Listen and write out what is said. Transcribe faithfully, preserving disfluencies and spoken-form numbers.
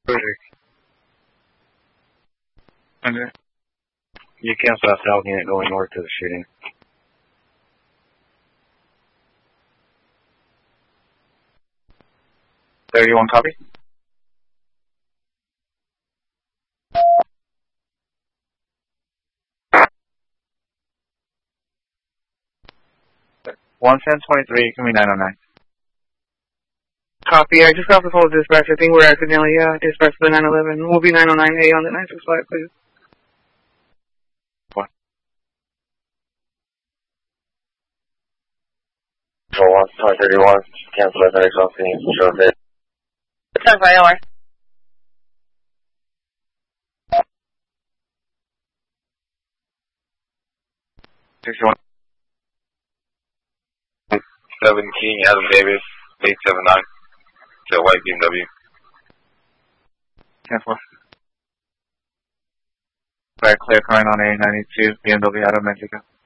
Okay. You cancel out South unit going north to the shooting. thirty-one copy. one ten twenty-three, give me nine oh nine. Copy, I just got the full dispatch. I think we're accidentally uh, dispatched to the nine eleven. We'll be nine oh nine A on the nine six five, please. What? So one twenty thirty-one, cancel that next off the show date. ten five hour. sixty-one. seven King, Adam Davis, eight seven nine. It's a white B M W. ten four. Right, clear current on A ninety-two, B M W out of Mexico.